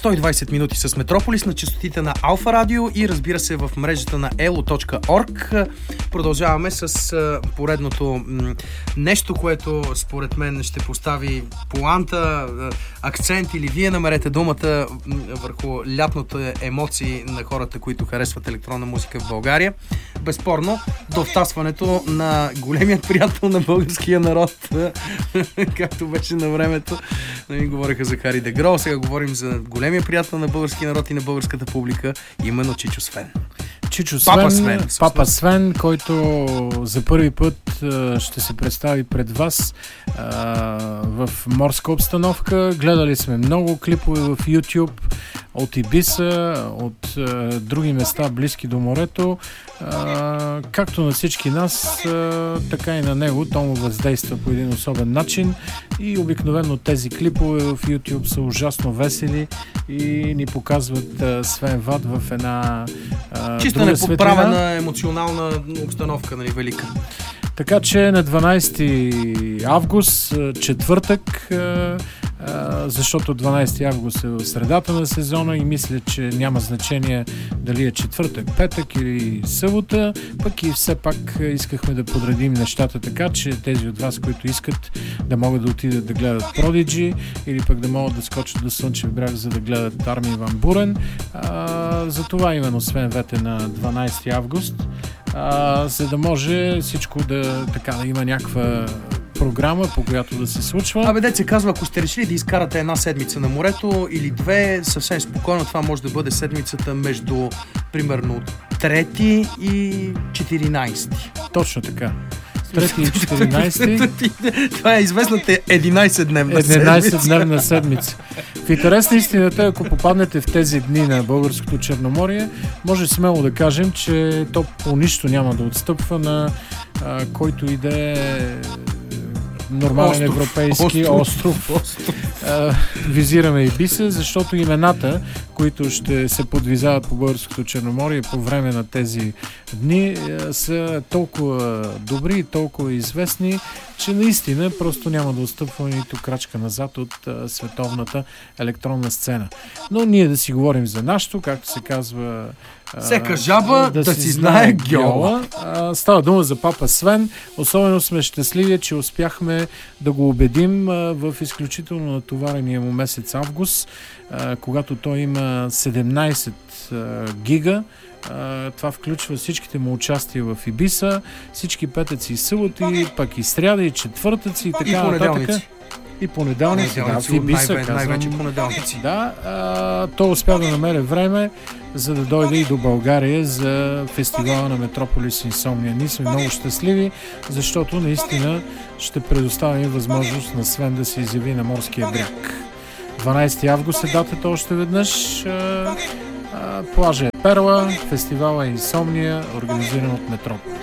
120 минути с Метрополис на честотите на Алфа Радио и разбира се в мрежата на elo.org. Продължаваме с поредното нещо, което според мен ще постави поанта, акцент или вие намерете думата върху лятната емоции на хората, които харесват електронна музика в България. Безспорно, довтасването на големият приятел на българския народ, както беше на времето. Говориха за Хари Дегро, сега говорим за големия приятел на българския народ и на българската публика, именно Чичо Свен. Папа Свен, който за първи път ще се представи пред вас в морска обстановка. Гледали сме много клипове в YouTube от Ибиса, от други места близки до морето. Както на всички нас, така и на него. То му въздейства по един особен начин и обикновено тези клипове в YouTube са ужасно весели и ни показват Свен Ват в една чисто неподправена емоционална обстановка, нали, велика. Така че на 12 август, четвъртък, защото 12 август е в средата на сезона и мисля, че няма значение дали е четвъртък, петък или събота, пък и все пак искахме да подредим нещата така, че тези от вас, които искат да могат да отидат да гледат Prodigy или пък да могат да скочат до Слънчев бряг, за да гледат Армин ван Бурен. За това именно Свен Вете на 12 август, за да може всичко да има някаква програма, по която да се случва. Дет се казва, ако сте решили да изкарате една седмица на морето или две, съвсем спокойно, това може да бъде седмицата между, примерно, 3 и 14. Точно така. 3 и 14. Това е известната 11-дневна седмица. 11-дневна седмица. В интерес на истината, ако попаднете в тези дни на българското Черноморие, може смело да кажем, че то по нищо няма да отстъпва на който и да е нормален европейски остров. Визираме Ибиса, защото имената, които ще се подвизават по българското Черноморие по време на тези дни, са толкова добри и толкова известни, че наистина просто няма да отстъпва нито крачка назад от световната електронна сцена. Но ние да си говорим за нашето, както се казва, всека жаба да си знае гьола. Става дума за Папа Свен. Особено сме щастливи, че успяхме да го убедим в изключително натоварения му месец август, когато той има 17 гига. Това включва всичките му участия в Ибиса, всички петъци и съботи, пък и сряда и четвъртъци и така нататък. И понеделници, в Ибиса, най-вече понеделници. Той успя да намери време, за да дойде и до България за фестивала на Метрополис Инсомния. Ние сме много щастливи, защото наистина ще предоставим възможност на Свен да се изяви на морския бряг. 12 август е датата още веднъж. Плажа е Перла, фестивала е Инсомния, организиран от Метрополис.